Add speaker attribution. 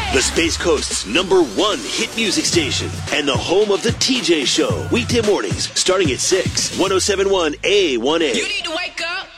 Speaker 1: The Space Coast's #1 hit music station and the home of the TJ Show. Weekday mornings starting at 6. 107.1 A1A.
Speaker 2: You need to